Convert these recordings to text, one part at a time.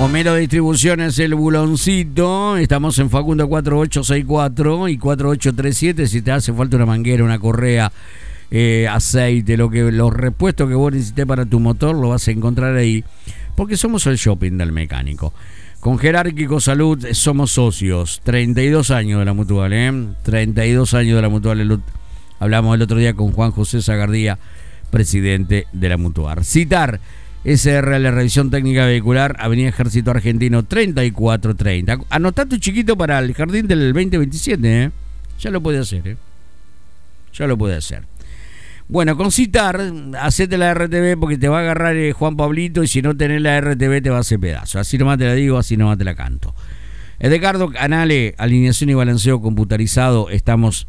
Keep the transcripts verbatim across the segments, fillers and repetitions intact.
Homero Distribuciones, el buloncito. Estamos en Facundo cuatro ocho seis cuatro y cuatro ocho tres siete. Si te hace falta una manguera, una correa, eh, aceite, lo que, los repuestos que vos necesites para tu motor, lo vas a encontrar ahí. Porque somos el shopping del mecánico. Con Jerárquico Salud somos socios. treinta y dos años de la Mutual, ¿eh? treinta y dos años de la Mutual. Hablamos el otro día con Juan José Zagardía, presidente de la Mutual. Citar S R L Revisión Técnica Vehicular, Avenida Ejército Argentino treinta y cuatro treinta. Anotá tu chiquito para el jardín del veinte veintisiete, ¿eh? Ya lo puede hacer, ¿eh? Ya lo puede hacer. Bueno, con Citar, hacete la R T V porque te va a agarrar eh, Juan Pablito, y si no tenés la R T V te va a hacer pedazo. Así nomás te la digo, así nomás te la canto. Edgardo Canale, alineación y balanceo computarizado. Estamos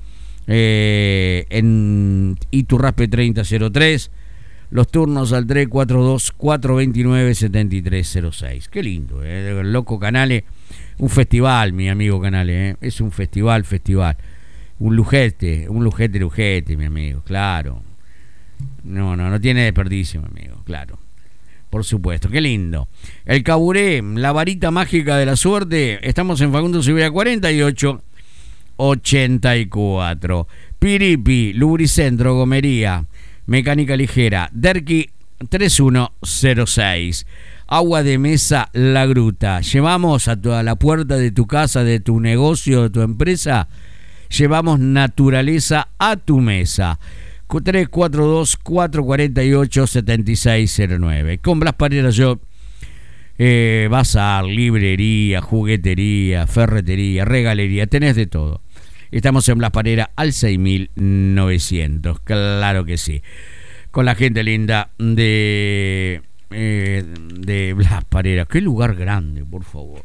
eh, en Iturraspe treinta cero tres. Los turnos al tres cuatro dos cuatro dos nueve siete tres cero seis. Qué lindo, ¿eh? El loco Canale. Un festival, mi amigo Canale, ¿eh? Es un festival, festival. Un lujete, un lujete, lujete, mi amigo, claro. No, no, no tiene desperdicio, mi amigo, claro. Por supuesto, qué lindo. El Caburé, la varita mágica de la suerte. Estamos en Facundo Silveira cuarenta y ocho ochenta y cuatro. Piripi, Lubricentro, Gomería, Mecánica Ligera, Derqui tres uno cero seis. Agua de Mesa La Gruta. Llevamos a toda la puerta de tu casa, de tu negocio, de tu empresa. Llevamos naturaleza a tu mesa. tres cuatro dos cuatro cuatro ocho siete seis cero nueve. Con Blas Parera yo, eh, bazar, librería, juguetería, ferretería, regalería, tenés de todo. Estamos en Blas Parera al seis mil novecientos, claro que sí. Con la gente linda de, eh, de Blas Parera. Qué lugar grande, por favor.